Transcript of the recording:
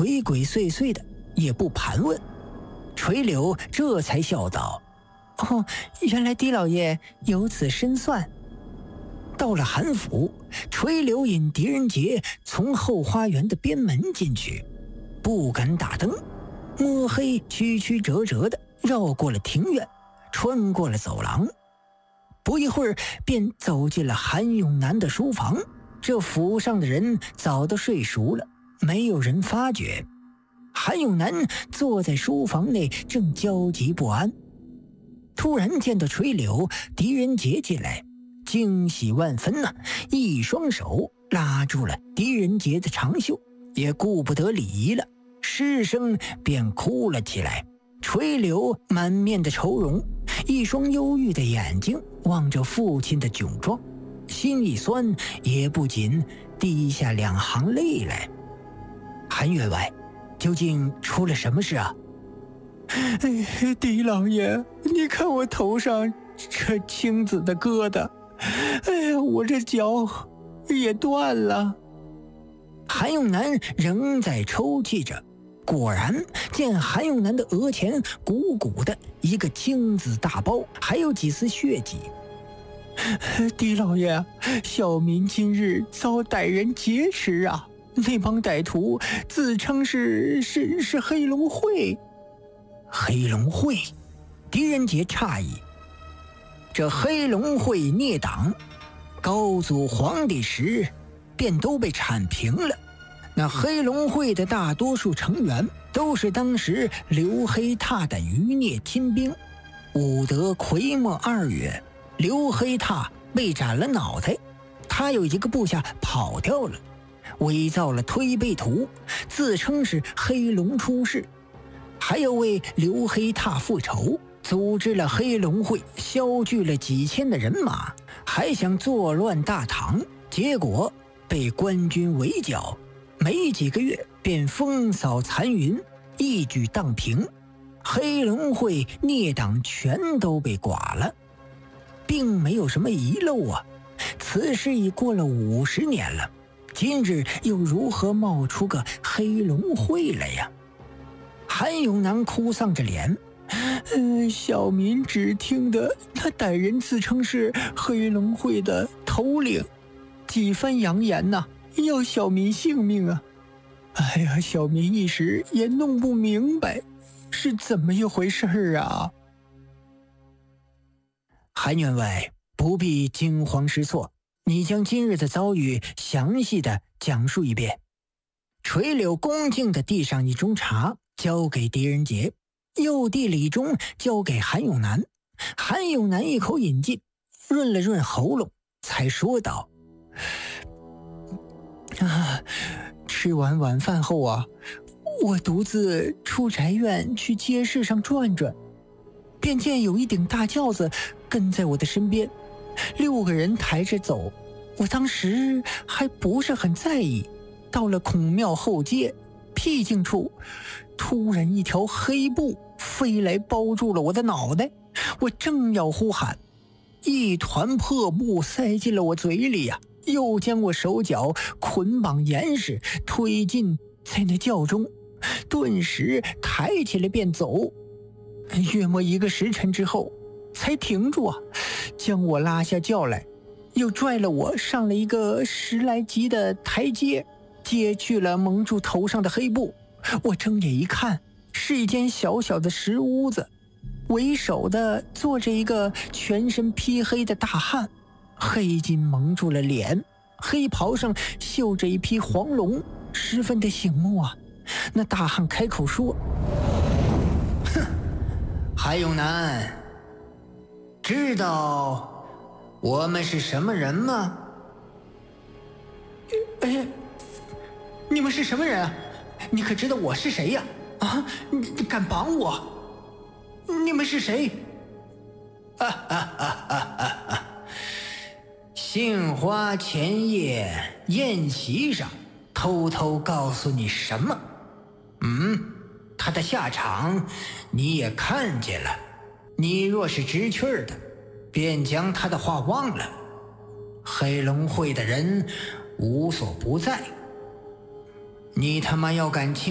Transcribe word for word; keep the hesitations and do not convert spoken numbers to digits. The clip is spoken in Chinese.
鬼鬼祟祟的，也不盘问。垂柳这才笑道：“哦，原来狄老爷有此深算。”到了韩府，垂柳引狄仁杰从后花园的边门进去，不敢打灯，摸黑曲曲折折的绕过了庭院，穿过了走廊，不一会儿便走进了韩永南的书房。这府上的人早都睡熟了，没有人发觉。韩永南坐在书房内，正焦急不安。突然见到垂柳、狄仁杰进来，惊喜万分呐、啊！一双手拉住了狄仁杰的长袖，也顾不得礼仪了，失声便哭了起来。垂柳满面的愁容，一双忧郁的眼睛望着父亲的窘状，心一酸，也不禁滴下两行泪来。韩员外，究竟出了什么事啊？ 哎，狄老爷，你看我头上这青紫的疙瘩，哎呀，我这脚也断了。 韩永南仍在抽泣着，果然见韩永南的额前鼓鼓的一个青紫大包，还有几丝血迹。 狄老爷，小民今日遭歹人劫持啊！那帮歹徒自称是是是黑龙会。 黑龙会？狄仁杰诧异。这黑龙会孽党，高祖皇帝时便都被铲平了。那黑龙会的大多数成员都是当时刘黑闼的余孽亲兵。武德癸末二月，刘黑闼被斩了脑袋，他有一个部下跑掉了，伪造了推背图，自称是黑龙出世，还要为刘黑闼复仇，组织了黑龙会，削聚了几千的人马，还想作乱大唐，结果被官军围剿，没几个月便风扫残云，一举荡平，黑龙会孽党全都被剐了，并没有什么遗漏啊。此事已过了五十年了，今日又如何冒出个黑龙会来呀？韩永南哭丧着脸， 嗯，小民只听得那歹人自称是黑龙会的头领，几番扬言呐、啊，要小民性命啊！哎呀，小民一时也弄不明白是怎么一回事啊！ 韩员外不必惊慌失措，你将今日的遭遇详细的讲述一遍。垂柳恭敬地递上一盅茶，交给狄仁杰，又递了一盅交给韩永南。韩永南一口饮尽，润了润喉咙，才说道： 啊，吃完晚饭后啊，我独自出宅院去街市上转转，便见有一顶大轿子跟在我的身边，六个人抬着走。我当时还不是很在意，到了孔庙后街僻静处，突然一条黑布飞来包住了我的脑袋，我正要呼喊，一团破布塞进了我嘴里呀、啊，又将我手脚捆绑严实，推进在那轿中，顿时抬起来便走。约莫一个时辰之后才停住啊，将我拉下轿来，又拽了我上了一个十来级的台阶，揭去了蒙住头上的黑布。我睁眼一看，是一间小小的石屋子，为首的坐着一个全身披黑的大汉，黑巾蒙住了脸，黑袍上绣着一匹黄龙，十分的醒目啊。那大汉开口说： 哼，韩永南，知道我们是什么人吗？ 哎，你们是什么人啊？你可知道我是谁呀？啊，你敢绑我？你们是谁？ 哈哈哈哈哈哈！杏花前夜宴席上偷偷告诉你什么？嗯，他的下场你也看见了。你若是知趣儿的，便将他的话忘了。黑龙会的人无所不在，你他妈要敢轻